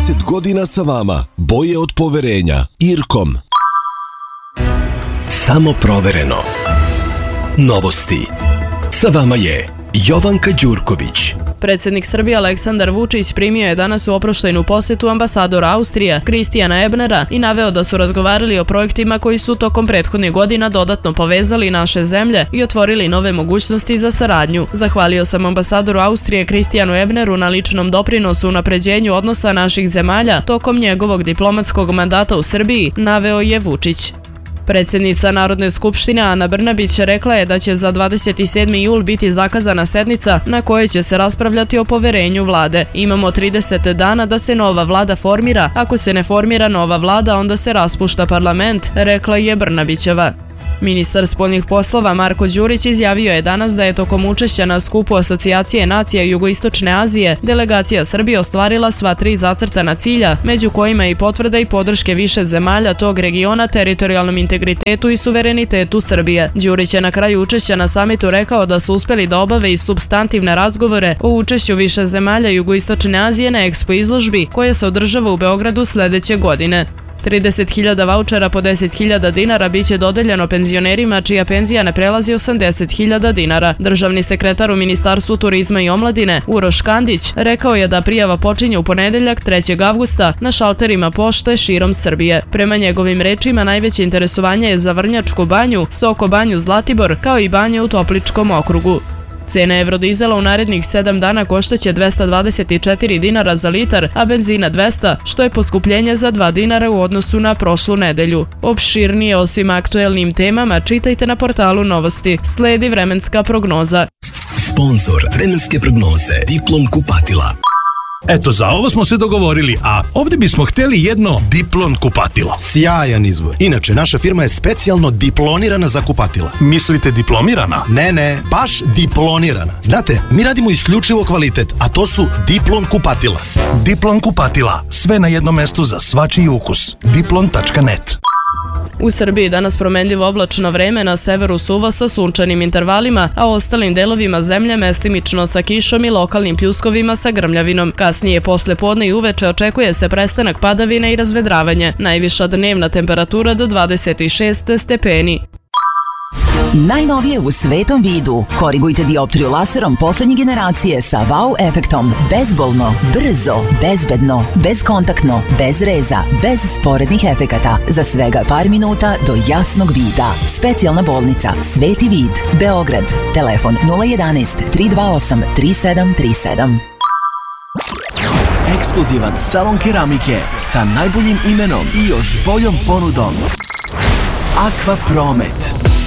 30 godina sa vama. Boje od poverenja. Irkom. Samo provereno. Novosti. Sa vama je Jovanka Đurković. Predsjednik Srbije Aleksandar Vučić primio je danas u oproštajnu posjetu ambasadora Austrije Kristijana Ebnera i naveo da su razgovarali o projektima koji su tokom prethodnih godina dodatno povezali naše zemlje i otvorili nove mogućnosti za saradnju. Zahvalio sam ambasadoru Austrije Kristijanu Ebneru na ličnom doprinosu u unapređenju odnosa naših zemalja tokom njegovog diplomatskog mandata u Srbiji, naveo je Vučić. Predsjednica Narodne skupštine Ana Brnabić rekla je da će za 27. jul biti zakazana sednica na kojoj će se raspravljati o poverenju vlade. Imamo 30 dana da se nova vlada formira, ako se ne formira nova vlada onda se raspušta parlament, rekla je Brnabićeva. Ministar spoljnih poslova Marko Đurić izjavio je danas da je tokom učešća na skupu Asocijacije nacija Jugoistočne Azije delegacija Srbije ostvarila sva 3 zacrtana cilja, među kojima je i potvrda i podrške više zemalja tog regiona teritorijalnom integritetu i suverenitetu Srbije. Đurić je na kraju učešća na samitu rekao da su uspeli da obave i supstantivne razgovore o učešću više zemalja Jugoistočne Azije na Expo izložbi koja se održava u Beogradu sledeće godine. 30.000 vaučera po 10.000 dinara biće dodeljeno penzionerima čija penzija ne prelazi 80.000 dinara. Državni sekretar u Ministarstvu turizma i omladine Uroš Kandić rekao je da prijava počinje u ponedeljak 3. avgusta na šalterima pošte širom Srbije. Prema njegovim rečima najveće interesovanje je za Vrnjačku banju, Soko banju Zlatibor kao i banje u Topličkom okrugu. Cena evrodizela u narednih 7 dana koštaće 224 dinara za litar, a benzina 200, što je poskupljenje za 2 dinara u odnosu na prošlu nedelju. Opširnije o svim aktuelnim temama čitajte na portalu Novosti. Sledi vremenska prognoza. Sponzor vremenske prognoze Diplom kupatila. Eto, za ovo smo se dogovorili, a ovdje bismo htjeli jedno Diplon kupatilo. Sjajan izbor. Inače, naša firma je specijalno diplonirana za kupatila. Mislite diplomirana? Ne, baš diplonirana. Znate, mi radimo isključivo kvalitet, a to su Diplon kupatila. Diplon kupatila. Sve na jednom mestu za svačiji ukus. Diplon.net. U Srbiji danas promenljivo oblačno vreme, na severu suvo sa sunčanim intervalima, a u ostalim delovima zemlje mestimično sa kišom i lokalnim pljuskovima sa grmljavinom. Kasnije posle podne i uveče očekuje se prestanak padavine i razvedravanje. Najviša dnevna temperatura do 26 stepeni. Najnovije u svetom vidu. Korigujte dioptriju laserom poslednje generacije sa wow efektom. Bezbolno, brzo, bezbedno, bezkontaktno, bez reza, bez sporednih efekata. Za svega par minuta do jasnog vida. Specijalna bolnica Sveti vid, Beograd. Telefon 011 328 3737. Ekskluzivan salon keramike sa najboljim imenom i još boljom ponudom. Aqua Promet.